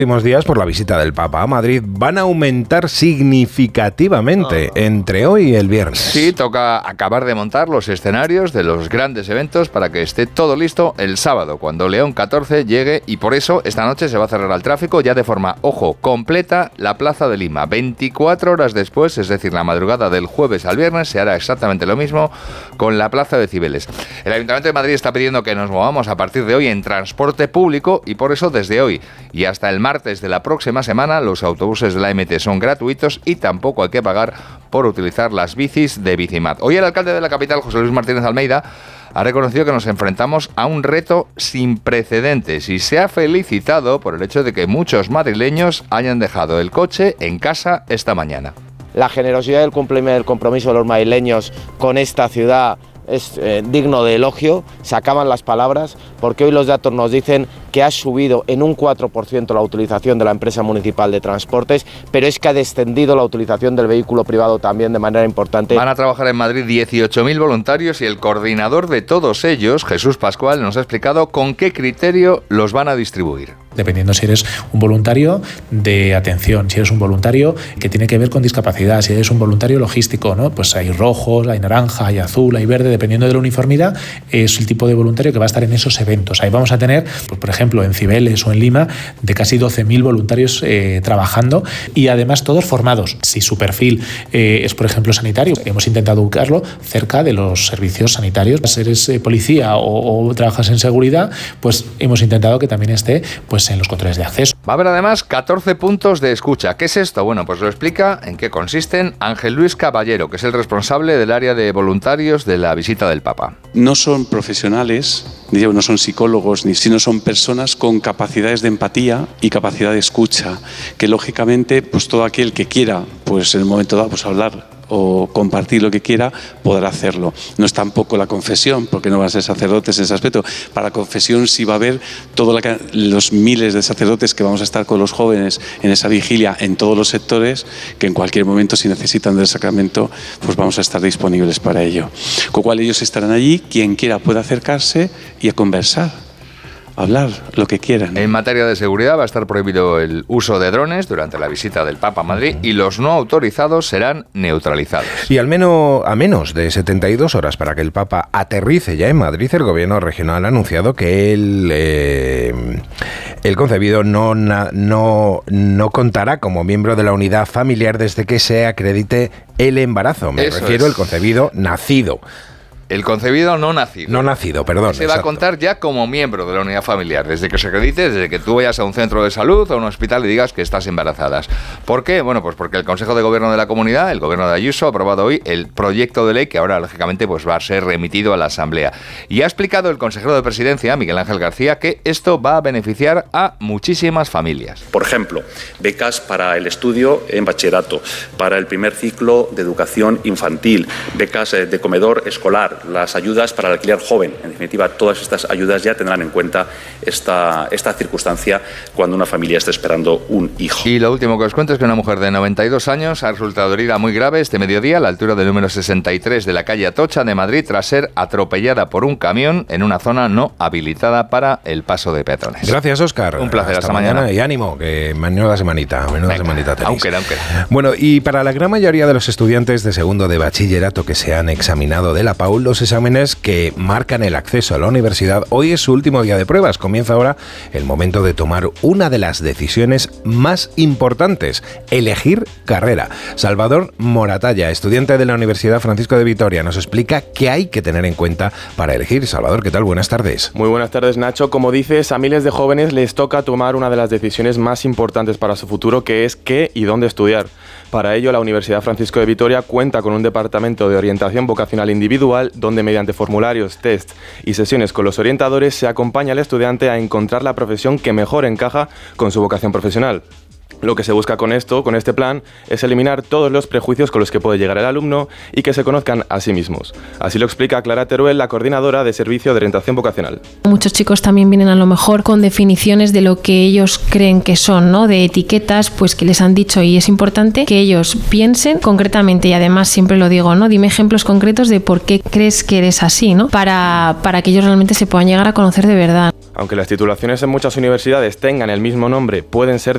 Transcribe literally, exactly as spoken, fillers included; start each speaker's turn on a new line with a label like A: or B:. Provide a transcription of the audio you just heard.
A: Últimos días por la visita del Papa a Madrid van a aumentar significativamente entre hoy y el viernes.
B: Sí, toca acabar de montar los escenarios de los grandes eventos para que esté todo listo el sábado, cuando León catorce llegue, y por eso esta noche se va a cerrar al tráfico ya de forma, ojo, completa la Plaza de Lima. veinticuatro horas después, es decir, la madrugada del jueves al viernes, se hará exactamente lo mismo con la Plaza de Cibeles. El Ayuntamiento de Madrid está pidiendo que nos movamos a partir de hoy en transporte público y por eso desde hoy y hasta el martes de la próxima semana los autobuses de la M T son gratuitos y tampoco hay que pagar por utilizar las bicis de Bicimat. Hoy el alcalde de la capital, José Luis Martínez Almeida, ha reconocido que nos enfrentamos a un reto sin precedentes y se ha felicitado por el hecho de que muchos madrileños hayan dejado el coche en casa esta mañana.
C: La generosidad del compromiso de los madrileños con esta ciudad es eh, digno de elogio, se acaban las palabras, porque hoy los datos nos dicen que ha subido en un cuatro por ciento la utilización de la empresa municipal de transportes, pero es que ha descendido la utilización del vehículo privado también de manera importante.
B: Van a trabajar en Madrid dieciocho mil voluntarios y el coordinador de todos ellos, Jesús Pascual, nos ha explicado con qué criterio los van a distribuir.
D: Dependiendo si eres un voluntario de atención, si eres un voluntario que tiene que ver con discapacidad, si eres un voluntario logístico, ¿no? Pues hay rojos, hay naranja, hay azul, hay verde, dependiendo de la uniformidad, es el tipo de voluntario que va a estar en esos eventos. Ahí vamos a tener, pues, por ejemplo, en Cibeles o en Lima, de casi doce mil voluntarios eh, trabajando y además todos formados. Si su perfil eh, es, por ejemplo, sanitario, hemos intentado ubicarlo cerca de los servicios sanitarios. Si eres eh, policía o, o trabajas en seguridad, pues hemos intentado que también esté pues en los controles de acceso.
B: Va a haber además catorce puntos de escucha. ¿Qué es esto? Bueno, pues lo explica en qué consisten Ángel Luis Caballero, que es el responsable del área de voluntarios de la visita del Papa.
E: No son profesionales, no son psicólogos, ni sino son personas con capacidades de empatía y capacidad de escucha, que lógicamente pues todo aquel que quiera pues en el momento dado pues hablar o compartir lo que quiera, podrá hacerlo. No es tampoco la confesión, porque no van a ser sacerdotes en ese aspecto. Para la confesión sí va a haber todos los miles de sacerdotes que vamos a estar con los jóvenes en esa vigilia en todos los sectores, que en cualquier momento, si necesitan del sacramento, pues vamos a estar disponibles para ello. Con lo cual ellos estarán allí, quien quiera puede acercarse y a conversar. Hablar lo que quieran.
B: En materia de seguridad va a estar prohibido el uso de drones durante la visita del Papa a Madrid y los no autorizados serán neutralizados.
A: Y al menos a menos de setenta y dos horas para que el Papa aterrice ya en Madrid, el gobierno regional ha anunciado que el, eh, el concebido no, no, no contará como miembro de la unidad familiar desde que se acredite el embarazo. Me
B: Eso
A: refiero
B: es.
A: al concebido nacido.
B: El concebido no nacido.
A: No nacido, perdón.
B: Se va a contar ya como miembro de la unidad familiar, desde que se acredite, desde que tú vayas a un centro de salud o a un hospital y digas que estás embarazadas. ¿Por qué? Bueno, pues porque el Consejo de Gobierno de la Comunidad, el Gobierno de Ayuso, ha aprobado hoy el proyecto de ley que ahora, lógicamente, pues va a ser remitido a la Asamblea. Y ha explicado el consejero de Presidencia, Miguel Ángel García, que esto va a beneficiar a muchísimas familias.
F: Por ejemplo, becas para el estudio en bachillerato, para el primer ciclo de educación infantil, becas de comedor escolar, las ayudas para el alquiler joven. En definitiva, todas estas ayudas ya tendrán en cuenta esta, esta circunstancia cuando una familia esté esperando un hijo.
B: Y lo último que os cuento es que una mujer de noventa y dos años ha resultado herida muy grave este mediodía a la altura del número sesenta y tres de la calle Atocha de Madrid tras ser atropellada por un camión en una zona no habilitada para el paso de peatones.
A: Gracias, Óscar.
B: Un placer, hasta,
A: hasta
B: mañana.
A: mañana. Y ánimo, que menuda semanita, menuda Venga, semanita tenéis.
B: Aunque, aunque.
A: Bueno, y para la gran mayoría de los estudiantes de segundo de bachillerato que se han examinado de la P A U, los exámenes que marcan el acceso a la universidad, hoy es su último día de pruebas. Comienza ahora el momento de tomar una de las decisiones más importantes, elegir carrera. Salvador Moratalla, estudiante de la Universidad Francisco de Vitoria, nos explica qué hay que tener en cuenta para elegir. Salvador, ¿qué tal? Buenas tardes.
G: Muy buenas tardes, Nacho. Como dices, a miles de jóvenes les toca tomar una de las decisiones más importantes para su futuro, que es qué y dónde estudiar. Para ello, la Universidad Francisco de Vitoria cuenta con un departamento de orientación vocacional individual donde mediante formularios, test y sesiones con los orientadores se acompaña al estudiante a encontrar la profesión que mejor encaja con su vocación profesional. Lo que se busca con esto, con este plan, es eliminar todos los prejuicios con los que puede llegar el alumno y que se conozcan a sí mismos. Así lo explica Clara Teruel, la coordinadora de Servicio de Orientación Vocacional.
H: Muchos chicos también vienen a lo mejor con definiciones de lo que ellos creen que son, ¿no? De etiquetas, pues que les han dicho, y es importante que ellos piensen concretamente, y además siempre lo digo, ¿no? Dime ejemplos concretos de por qué crees que eres así, ¿no? Para, para que ellos realmente se puedan llegar a conocer de verdad.
G: Aunque las titulaciones en muchas universidades tengan el mismo nombre, pueden ser